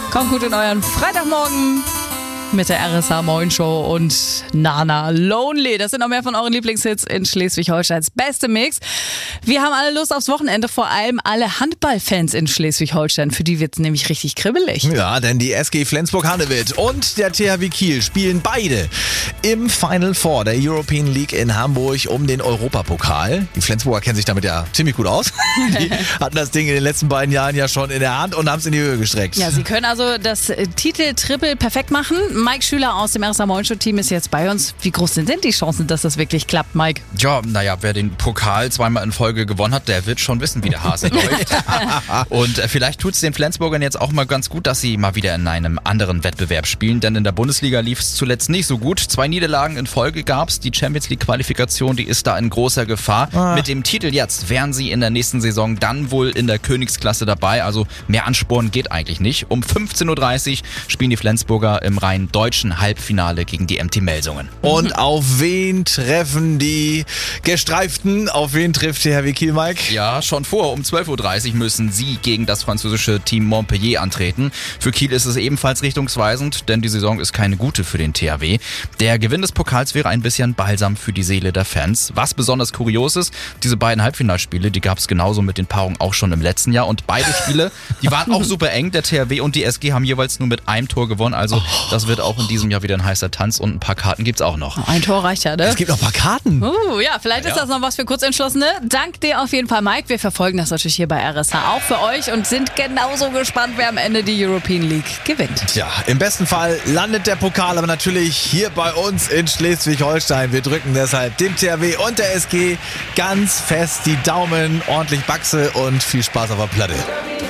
Kommt gut in euren Freitagmorgen mit der RSA Moin Show und Nana Lonely. Das sind noch mehr von euren Lieblingshits in Schleswig-Holsteins beste Mix. Wir haben alle Lust aufs Wochenende, vor allem alle Handballfans in Schleswig-Holstein. Für die wird es nämlich richtig kribbelig. Ja, denn die SG Flensburg-Handewitt und der THW Kiel spielen beide im Final Four der European League in Hamburg um den Europapokal. Die Flensburger kennen sich damit ja ziemlich gut aus. Die hatten das Ding in den letzten beiden Jahren ja schon in der Hand und haben es in die Höhe gestreckt. Ja, sie können also das Titel-Triple perfekt machen. Mike Schüler aus dem RSA Moin Show Team ist jetzt bei uns. Wie groß sind denn die Chancen, dass das wirklich klappt, Mike? Ja, wer den Pokal zweimal in Folge gewonnen hat, der wird schon wissen, wie der Hase läuft. Und vielleicht tut es den Flensburgern jetzt auch mal ganz gut, dass sie mal wieder in einem anderen Wettbewerb spielen, denn in der Bundesliga lief es zuletzt nicht so gut. 2 Niederlagen in Folge gab's. Die Champions League Qualifikation, die ist da in großer Gefahr. Mit dem Titel jetzt wären sie in der nächsten Saison dann wohl in der Königsklasse dabei. Also mehr Ansporn geht eigentlich nicht. Um 15.30 Uhr spielen die Flensburger im rein deutschen Halbfinale gegen die MT Melsungen. Und auf wen treffen die Gestreiften? Auf wen trifft THW Kiel, Mike? Ja, schon vor. Um 12.30 Uhr müssen sie gegen das französische Team Montpellier antreten. Für Kiel ist es ebenfalls richtungsweisend, denn die Saison ist keine gute für den THW. Der Gewinn des Pokals wäre ein bisschen Balsam für die Seele der Fans. Was besonders kurios ist, diese beiden Halbfinalspiele, die gab es genauso mit den Paarungen auch schon im letzten Jahr. Und beide Spiele, die waren auch super eng. Der THW und die SG haben jeweils nur mit einem Tor gewonnen. Also das wird auch in diesem Jahr wieder ein heißer Tanz und ein paar Karten gibt's auch noch. Ein Tor reicht ja, ne? Es gibt noch ein paar Karten. Ja, vielleicht ist das noch was für Kurzentschlossene. Dank dir auf jeden Fall, Mike. Wir verfolgen das natürlich hier bei RSA auch für euch und sind genauso gespannt, wer am Ende die European League gewinnt. Tja, im besten Fall landet der Pokal aber natürlich hier bei uns in Schleswig-Holstein. Wir drücken deshalb dem THW und der SG ganz fest die Daumen, ordentlich Baxe und viel Spaß auf der Platte.